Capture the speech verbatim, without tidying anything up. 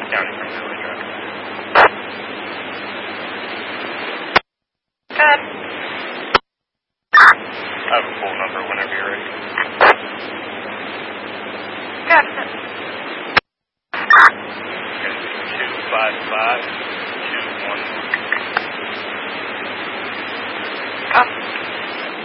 County Kimberly Drive. Good. I have a full number whenever you're ready. Good. two five five two one one. Good.